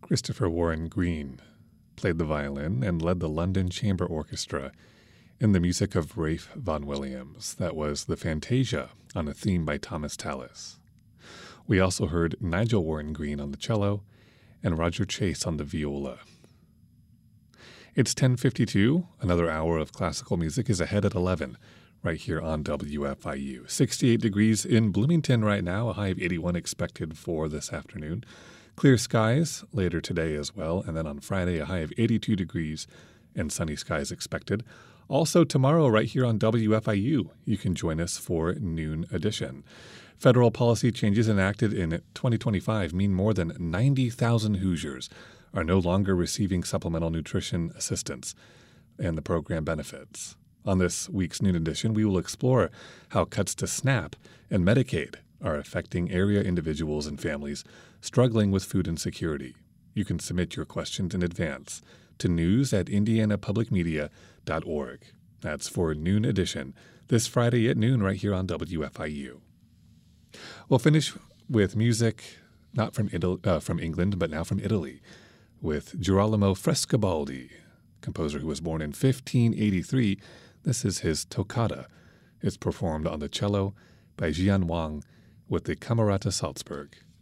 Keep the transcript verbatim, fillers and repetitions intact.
Christopher Warren Green played the violin and led the London Chamber Orchestra in the music of Ralph Vaughan Williams. That was the Fantasia on a theme by Thomas Tallis. We also heard Nigel Warren Green on the cello and Roger Chase on the viola. It's ten fifty-two. Another hour of classical music is ahead at eleven, right here on W F I U. sixty-eight degrees in Bloomington right now, a high of eighty-one expected for this afternoon. Clear skies later today as well, and then on Friday, a high of eighty-two degrees and sunny skies expected. Also tomorrow, right here on W F I U, you can join us for Noon Edition. Federal policy changes enacted in twenty twenty-five mean more than ninety thousand Hoosiers are no longer receiving supplemental nutrition assistance and the program benefits. On this week's Noon Edition, we will explore how cuts to SNAP and Medicaid are affecting area individuals and families struggling with food insecurity. You can submit your questions in advance to news at indiana public media dot org. That's for Noon Edition, this Friday at noon right here on W F I U. We'll finish with music not from Italy, uh, from England, but now from Italy, with Girolamo Frescobaldi, composer who was born in fifteen eighty-three. This is his Toccata. It's performed on the cello by Jian Wang with the Camerata Salzburg.